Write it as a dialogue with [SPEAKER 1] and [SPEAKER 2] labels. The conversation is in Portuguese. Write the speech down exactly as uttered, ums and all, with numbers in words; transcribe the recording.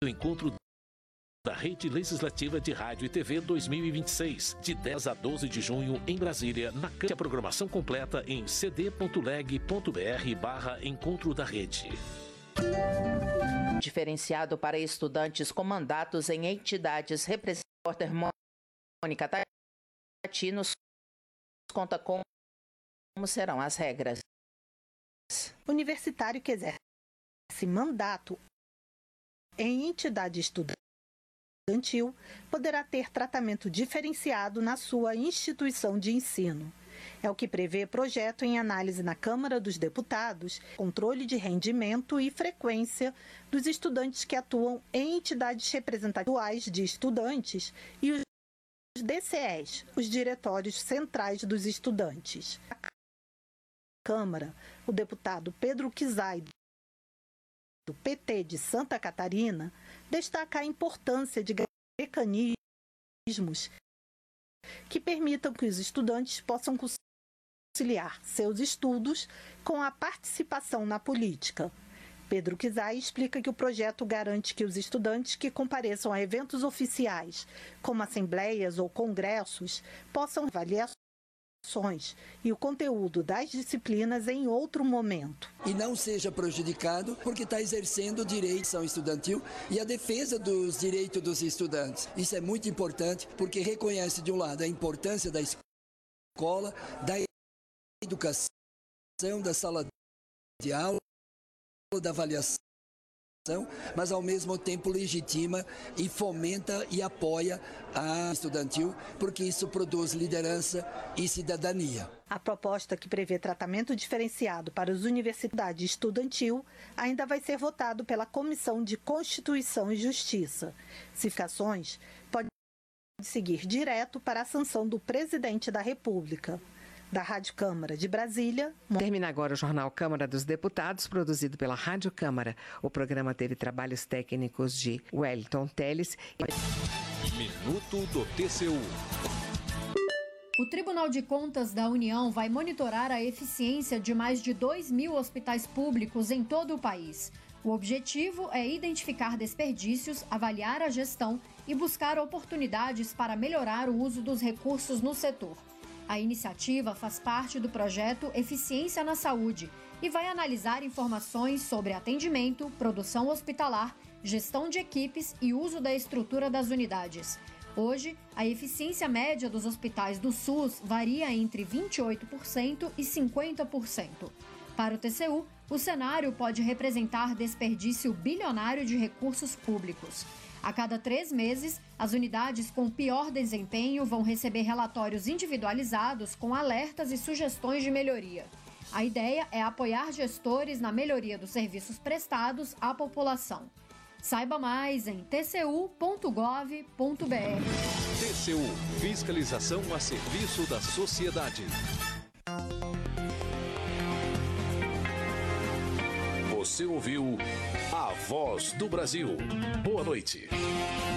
[SPEAKER 1] encontro da Rede Legislativa de Rádio e T V dois mil e vinte e seis, de dez a doze de junho, em Brasília, na Câmara. A programação completa em cd.leg.br barra Encontro da Rede.
[SPEAKER 2] Diferenciado para estudantes com mandatos em entidades representativas. Repórter Mônica Tati nos conta como serão as regras.
[SPEAKER 3] Universitário que exerce mandato em entidade estudantil poderá ter tratamento diferenciado na sua instituição de ensino. É o que prevê projeto em análise na Câmara dos Deputados, controle de rendimento e frequência dos estudantes que atuam em entidades representativas de estudantes e os D C Es, os Diretórios Centrais dos Estudantes. Na Câmara, o deputado Pedro Kizai, do P T de Santa Catarina, destaca a importância de mecanismos que permitam que os estudantes possam conciliar seus estudos com a participação na política. Pedro Kizai explica que o projeto garante que os estudantes que compareçam a eventos oficiais, como assembleias ou congressos, possam avaliar e o conteúdo das disciplinas em outro momento.
[SPEAKER 4] E não seja prejudicado porque está exercendo o direito estudantil e a defesa dos direitos dos estudantes. Isso é muito importante porque reconhece, de um lado, a importância da escola, da educação, da sala de aula, da avaliação, mas ao mesmo tempo legitima e fomenta e apoia a estudantil, porque isso produz liderança e cidadania.
[SPEAKER 3] A proposta, que prevê tratamento diferenciado para as universidades estudantil, ainda vai ser votado pela Comissão de Constituição e Justiça. Cificações podem seguir direto para a sanção do presidente da República. Da Rádio Câmara de Brasília.
[SPEAKER 5] Termina agora o Jornal Câmara dos Deputados, produzido pela Rádio Câmara. O programa teve trabalhos técnicos de Wellington Teles.
[SPEAKER 1] Minuto do T C U.
[SPEAKER 6] O Tribunal de Contas da União vai monitorar a eficiência de mais de dois mil hospitais públicos em todo o país. O objetivo é identificar desperdícios, avaliar a gestão e buscar oportunidades para melhorar o uso dos recursos no setor. A iniciativa faz parte do projeto Eficiência na Saúde e vai analisar informações sobre atendimento, produção hospitalar, gestão de equipes e uso da estrutura das unidades. Hoje, a eficiência média dos hospitais do SUS varia entre vinte e oito por cento e cinquenta por cento. Para o T C U, o cenário pode representar desperdício bilionário de recursos públicos. A cada três meses, as unidades com pior desempenho vão receber relatórios individualizados com alertas e sugestões de melhoria. A ideia é apoiar gestores na melhoria dos serviços prestados à população. Saiba mais em t c u ponto gov ponto b r.
[SPEAKER 1] T C U, fiscalização a serviço da sociedade. Você ouviu A Voz do Brasil. Boa noite.